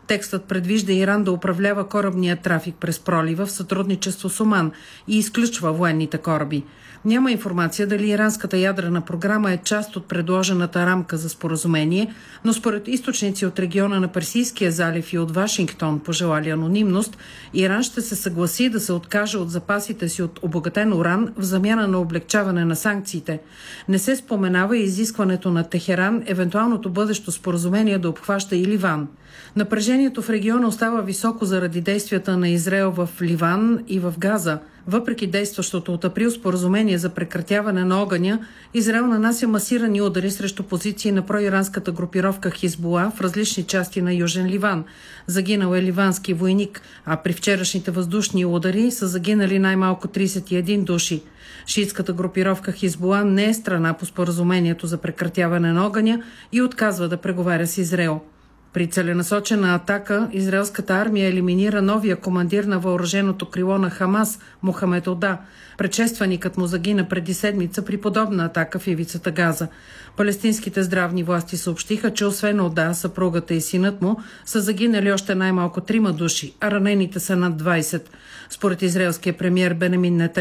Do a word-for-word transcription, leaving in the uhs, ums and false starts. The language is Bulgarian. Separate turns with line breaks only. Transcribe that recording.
Текстът предвижда Иран да управлява корабния трафик през пролива в сътрудничество с Оман и изключва военните кораби. Няма информация дали иранската ядрена програма е част от предложената рамка за споразумение, но според източници от региона на Персийския залив и от Вашингтон, пожелали анонимност, Иран ще се съгласи да се откаже от запасите си от обогатен уран в замяна на облегчаване на санкциите. Не се споменава и изискването на Техеран евентуалното бъдещо споразумение да обхваща и Ливан. Напрежението в региона остава високо заради действията на Израел в Ливан и в Газа. Въпреки действащото от април споразумение за прекратяване на огъня, Израел нанася масирани удари срещу позиции на проиранската групировка Хизбула в различни части на Южен Ливан. Загинал е ливански войник, а при вчерашните въздушни удари са загинали най-малко тридесет и един души. Шиитската групировка Хизбула не е страна по споразумението за прекратяване на огъня и отказва да преговаря с Израел. При целенасочена атака, израелската армия елиминира новия командир на въоръженото крило на Хамас, Мохамед Ода. Предшественикът му загина преди седмица при подобна атака в ивицата Газа. Палестинските здравни власти съобщиха, че освен Ода, съпругата и синът му са загинали още най-малко трима души, а ранените са над двадесет. Според израелския премиер Бенямин Нетаняху,